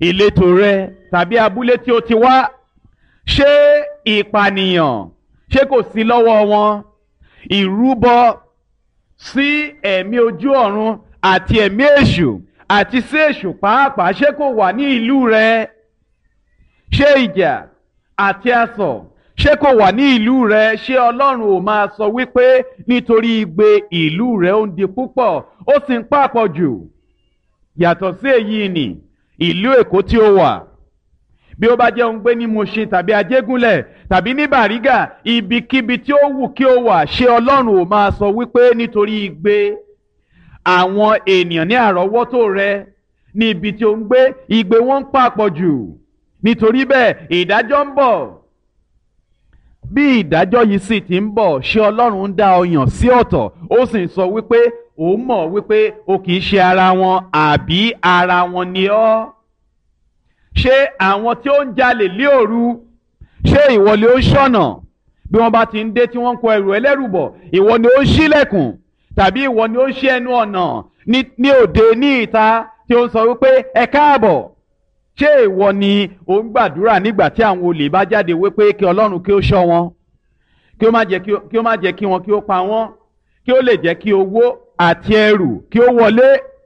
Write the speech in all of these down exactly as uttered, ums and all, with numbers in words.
ìletò rẹ tàbí abúlé tí o ti wá, ṣé ìpànìyàn ṣé kò sí lọ́wọ́ wọn? Ìrúbọ sí ẹ̀mí ojú ọ̀run àti ẹ̀mí èṣù àti sí èṣù pàápàá ṣé kò wà ní ìlú rẹ? Ṣé ìjà àti asọ̀ ṣé kò wà ní ìlú rẹ? Ṣé Ọlọ́run ò máa sọ wípé nítorí igbe ìlú rẹ ó ń di púpọ̀ ó sì ń pàpọ̀ jù? Yàtọ̀ sí èyí ni ìlú Èkó tí ó wà, bí ó bá jẹ́ òun gbé ní Mushin tàbí Ajégúnlẹ̀ tàbí ní Bàrígà, ibikíbi tí ó wù kí ó wà, ṣé Ọlọ́run ò máa sọ wípé nítorí igbe àwọn ènìyàn ní àrọ́wọ́tò rẹ ní ibi tí ó ń gbé, igbe wọn ń pàpọ̀ jù, nítorí bẹ́ẹ̀ ìdájọ́ ń bọ̀? Bí ìdájọ́ yìí sì ti ń bọ̀, ṣé Ọlọ́run ń dá ọ yàn sí ọ̀tọ̀ ó sì ń sọ wípé ó mọ̀ wípé o kì í ṣe ara wọn, àbí ara wọn ni ọ́? Ṣé àwọn tí ó ń jalè lé òru, ṣé ìwọ ni ó ń ṣọ̀nà bí wọ́n bá ti ń dé tí wọ́n ń kó ẹrù ẹlẹ́rù bọ̀? Ìwọ ni ó ń ṣílẹ̀kùn tàbí ìwọ ni ó ń ṣí ẹnu ọ̀nà ní òde ní ìta tí ó ń sọ wípé ẹ káàbọ̀? Ṣé ìwọ ni ó ń gbàdúrà nígbà tí àwọn olè bá jáde wípé kí Ọlọ́run kí ó ṣọ́ wọn, kí ó má jẹ́ kí ó má jẹ́ kí wọn kí ó pa wọ́n, kí ó lè jẹ́ kí owó àti ẹrù kí ó wọlé?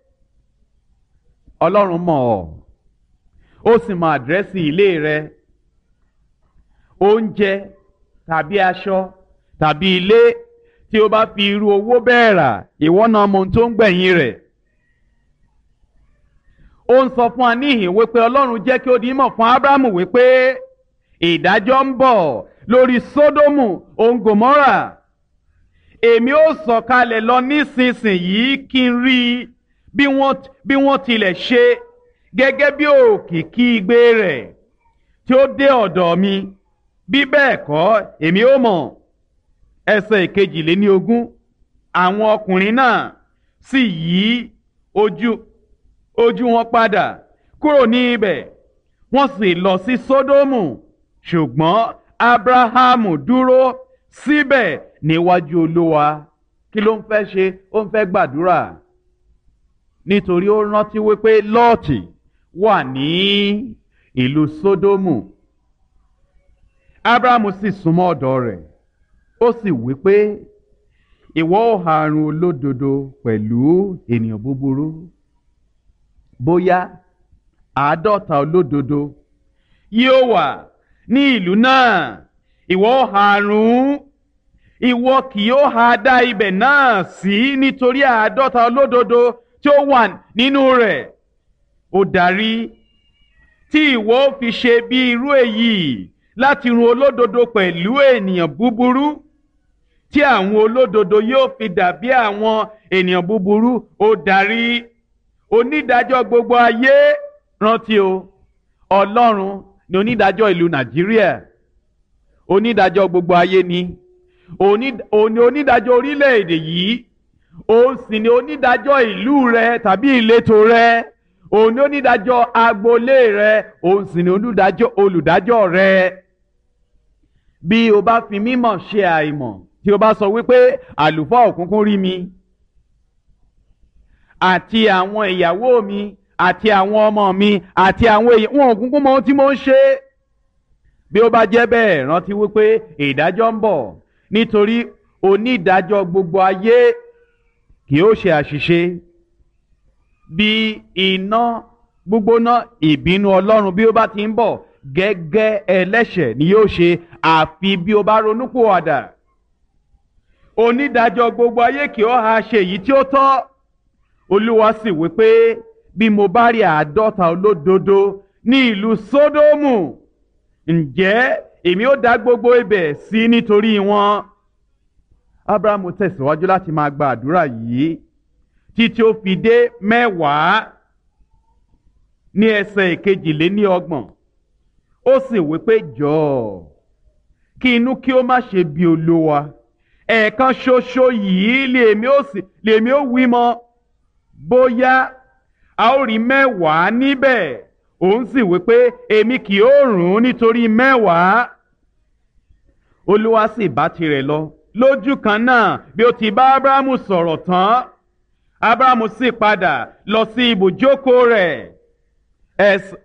Ọlọ́run mọ̀ ọ́, ó sì mọ àdírẹ́sì ilé rẹ. Oúnjẹ tàbí aṣọ tàbí ilé tí ó bá fi irú owó bẹ́ẹ̀ rà, ìwọ náà mọ ohun tó ń gbẹ̀yìn rẹ̀. Ó ń sọ fún wa níhìn wípé Ọlọ́run jẹ́ kí ó di mọ̀ fún Ábúráhámù wípé ìdájọ́ ń bọ̀ lórí Sódómù òun Gòmórà. Èmi ó sọ̀kalẹ̀ lọ nísinsìnyí kí n rí bí wọ́n tilẹ̀ ṣe gẹ́gẹ́ bí òkìkí igbe rẹ̀ tí ó dé ọ̀dọ̀ mi, bí bẹ́ẹ̀ kọ́ èmi ó mọ̀. Ẹsẹ̀ ìkejìléníogún, àwọn ọkùnrin náà sì yí ojú ojú wọn padà kúrò ní ibẹ̀, wọ́n sì lọ sí Sódómù, ṣùgbọ́n Ábúráhámù dúró síbẹ̀ níwájú Olúwa. Kí ló ń fẹ́ ṣe? Ó ń fẹ́ gbàdúrà, nítorí ó rántí wípé Lọ́ọ̀tì wà ní ìlú Sódómù. Ábúráhámù sì súnmọ́ ọ̀dọ̀ rẹ̀, ó sì wípé ìwọ ó harun olódodo pẹ̀lú ènìyàn búburú. Bóyá àádọ́ta olódodo yóò wà ní ìlú náà, ìwọ ó harun, ìwọ kì yóò ha dá ibẹ̀ náà sí nítorí àádọ́ta olódodo tí ó wà nínú rẹ̀. Ó darí tí ìwọ fi ṣe bí irú èyí láti run olódodo pẹ̀lú ènìyàn búburú, tí àwọn olódodo yóò fi dàbí àwọn ènìyàn búburú. Ó darí onídàájọ́ gbogbo ayé. Rántí o, Ọlọ́run ni onídàájọ́ ìlú Nàìjíríà, onídàájọ́ gbogbo ayé ni, òun ni onídàájọ́ orílẹ̀-èdè yìí, òun sì ni onídàájọ́ ìlú rẹ tàbí ìletò rẹ, òun ni onídàájọ́ agboolé rẹ, òun sì ni olùdájọ́ olùdájọ́ rẹ. Bí o bá fi mímọ̀ ṣe àìmọ̀, tí o bá sọ wípé àlùfáà òkùnkùn rí mi àti àwọn ìyàwó mi àti àwọn ọmọ mi àti àwọn èèyàn wọn òkùnkùn mọ ohun tí mo ń ṣe, bí ó bá jẹ́ bẹ́ẹ̀, rántí wípé ìdájọ́ ń bọ̀, nítorí onídàájọ́ gbogbo ayé kì ó ṣe àṣìṣe. Bí iná gbígbóná ìbínú Ọlọ́run bí ó bá ti ń bọ̀, gẹ́gẹ́ ẹlẹ́ṣẹ̀ ni yóò ṣe, àfi bí ó bá ronúpìwàdà. Onídàájọ́ gbogbo ayé kì ó ha ṣe èyí tí ó tọ́. Olúwa sì wí pé bí mo bá rí àádọ́ta olódodo ní ìlú Sódómù, ǹjẹ́ èmi ó dá gbogbo ibẹ̀ sí nítorí wọn. Ábúráhámù tẹ̀síwájú láti máa gba àdúrà yìí títí ó fi dé mẹ́wàá ní ẹsẹ̀ ìkejìléníọgbọ̀n. Ó sì wí pé jọ̀ọ́ kí inú kí ó má ṣe bí Olúwa, ẹ̀ẹ̀kan ṣoṣo yìí lèmi ó sì lèmi ó wí mọ́, bóyá a ó rí mẹ́wàá níbẹ̀. Òun sì wí pé èmi kì yóò run ún nítorí mẹ́wàá. Olúwa sì bá tirẹ̀ lọ lójú kan náà bí ó ti bá Ábúráhámù sọ̀rọ̀ tán. Ábúráhámù sì padà lọ sí ibùjókòó rẹ̀.